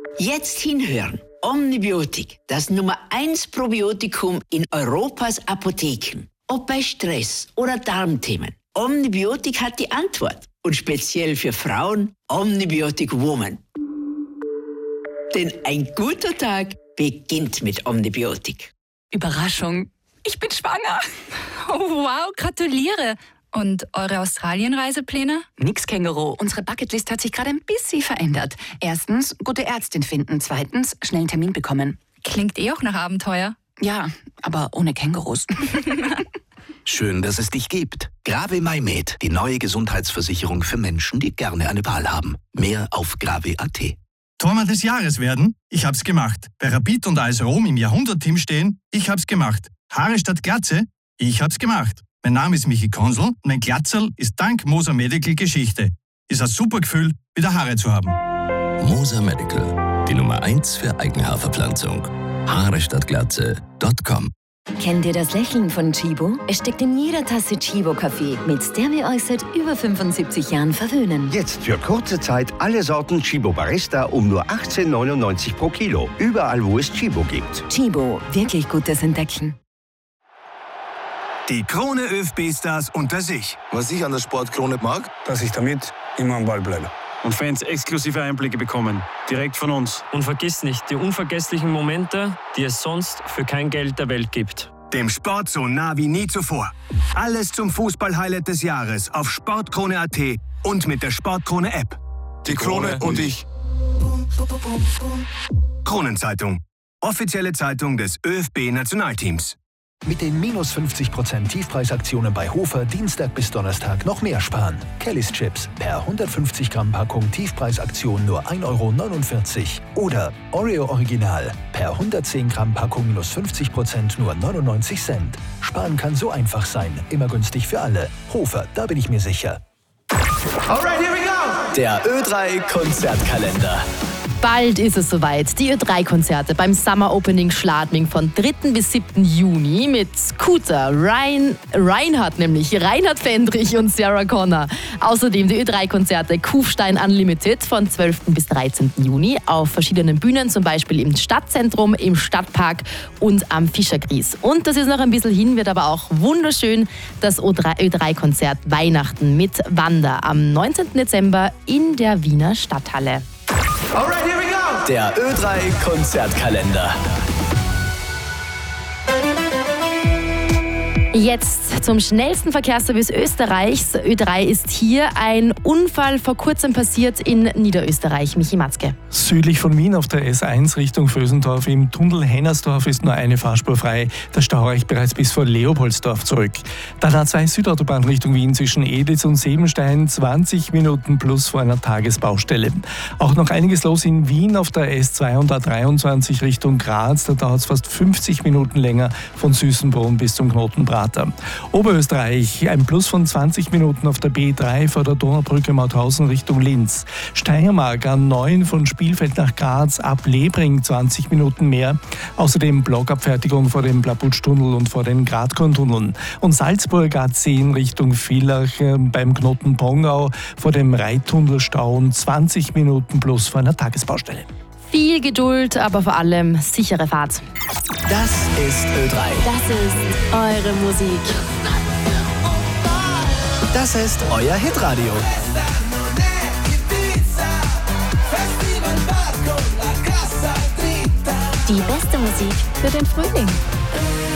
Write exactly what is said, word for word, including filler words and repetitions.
Jetzt hinhören. Omnibiotik, das Nummer eins Probiotikum in Europas Apotheken. Ob bei Stress oder Darmthemen. Omnibiotik hat die Antwort. Und speziell für Frauen Omnibiotik Woman. Denn ein guter Tag beginnt mit Omnibiotik. Überraschung, ich bin schwanger. Oh, wow, gratuliere. Und eure Australienreisepläne? Nix, Känguru. Unsere Bucketlist hat sich gerade ein bisschen verändert. Erstens, gute Ärztin finden. Zweitens, schnell einen Termin bekommen. Klingt eh auch nach Abenteuer. Ja, aber ohne Kängurus. Schön, dass es dich gibt. Grave MyMed, die neue Gesundheitsversicherung für Menschen, die gerne eine Wahl haben. Mehr auf grave punkt at. Torwart des Jahres werden? Ich hab's gemacht. Bei Rapid und A S Rom im Jahrhundertteam stehen? Ich hab's gemacht. Haare statt Glatze? Ich hab's gemacht. Mein Name ist Michi Konsel und mein Glatzerl ist dank Moser Medical Geschichte. Ist ein super Gefühl, wieder Haare zu haben. Moser Medical, die Nummer eins für Eigenhaarverpflanzung. Haare statt Glatze Punkt com. Kennt ihr das Lächeln von Chibo? Es steckt in jeder Tasse Chibo-Kaffee, mit der wir euch seit über fünfundsiebzig Jahren verwöhnen. Jetzt für kurze Zeit alle Sorten Chibo Barista um nur achtzehn neunundneunzig pro Kilo. Überall, wo es Chibo gibt. Chibo, wirklich gutes Entdecken. Die Krone ÖFB-Stars unter sich. Was ich an der Sportkrone mag, dass ich damit immer am Ball bleibe. Und Fans exklusive Einblicke bekommen, direkt von uns. Und vergiss nicht, die unvergesslichen Momente, die es sonst für kein Geld der Welt gibt. Dem Sport so nah wie nie zuvor. Alles zum Fußball-Highlight des Jahres auf sportkrone punkt at und mit der Sportkrone-App. Die Krone und ich. Kronenzeitung. Offizielle Zeitung des ÖFB-Nationalteams. Mit den minus fünfzig Prozent Tiefpreisaktionen bei Hofer Dienstag bis Donnerstag noch mehr sparen. Kellys Chips per hundertfünfzig Gramm Packung Tiefpreisaktion nur ein Euro neunundvierzig. Oder Oreo Original per hundertzehn Gramm Packung minus fünfzig Prozent nur neunundneunzig Cent. Sparen kann so einfach sein. Immer günstig für alle. Hofer, da bin ich mir sicher. Alright, here we go! Der Ö drei Konzertkalender. Bald ist es soweit. Die Ö drei Konzerte beim Summer Opening Schladming von dritten bis siebten Juni mit Scooter, Ryan, Reinhard nämlich, Reinhard Fendrich und Sarah Connor. Außerdem die Ö drei Konzerte Kufstein Unlimited von zwölften bis dreizehnten Juni auf verschiedenen Bühnen, zum Beispiel im Stadtzentrum, im Stadtpark und am Fischergries. Und das ist noch ein bisschen hin, wird aber auch wunderschön, das Ö drei Konzert Weihnachten mit Wanda am neunzehnten Dezember in der Wiener Stadthalle. Alright, here we go! Der Ö drei Konzertkalender. Jetzt zum schnellsten Verkehrsservice Österreichs. Ö drei ist hier. Ein Unfall vor kurzem passiert in Niederösterreich. Michi Matzke. Südlich von Wien auf der S eins Richtung Vösendorf im Tunnel Hennersdorf ist nur eine Fahrspur frei. Der Stau reicht bereits bis vor Leopoldsdorf zurück. Dann A zwei Südautobahn Richtung Wien zwischen Editz und Sebenstein zwanzig Minuten plus vor einer Tagesbaustelle. Auch noch einiges los in Wien auf der S zwei und A dreiundzwanzig Richtung Graz. Da dauert es fast fünfzig Minuten länger von Süßenbrunn bis zum Knotenbrat. Oberösterreich, ein Plus von zwanzig Minuten auf der B drei vor der Donaubrücke Mauthausen Richtung Linz. Steiermark A neun von Spielfeld nach Graz ab Lebring zwanzig Minuten mehr. Außerdem Blockabfertigung vor dem Plaputschtunnel und vor den Gradkorntunneln. Und Salzburg A zehn Richtung Villach beim Knoten Pongau vor dem Reittunnelstau und zwanzig Minuten plus vor einer Tagesbaustelle. Viel Geduld, aber vor allem sichere Fahrt. Das ist Ö drei. Das ist eure Musik. Das ist euer Hitradio. Die beste Musik für den Frühling.